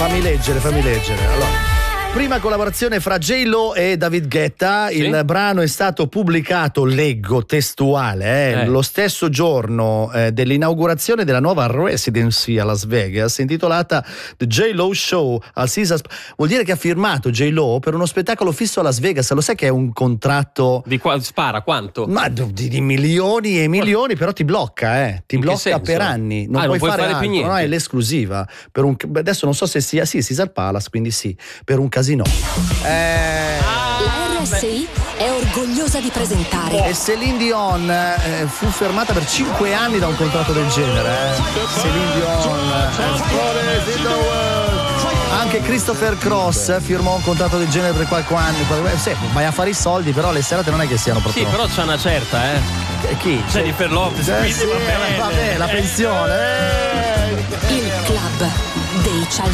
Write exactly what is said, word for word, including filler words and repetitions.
fammi leggere, fammi leggere. Allora, prima collaborazione fra J-Lo e David Guetta, sì? Il brano è stato pubblicato, leggo testuale, eh, eh. lo stesso giorno eh, dell'inaugurazione della nuova residency a Las Vegas, intitolata The J-Lo Show al Caesars. Vuol dire che ha firmato J-Lo per uno spettacolo fisso a Las Vegas. Lo sai che è un contratto di qua, spara quanto? Ma di, di milioni e milioni, però ti blocca, eh. Ti In blocca per anni. Non, ah, puoi, non puoi fare, fare altro, più niente. No, è l'esclusiva. Per un, adesso non so se sia sì, Caesar Palace, quindi sì, per un casino. Eh... La R S I è orgogliosa di presentare. E Céline Dion eh, fu fermata per cinque anni da un contratto del genere. Eh. Céline Dion. Eh. Anche Christopher Cross firmò un contratto del genere per qualche anno. Sì, vai a fare i soldi, però le serate non è che siano proprio. Sì, però c'è una certa, eh. E chi? Jennifer Lopez, eh, quindi sì, va bene. Vabbè, la pensione. Eh. Il club dei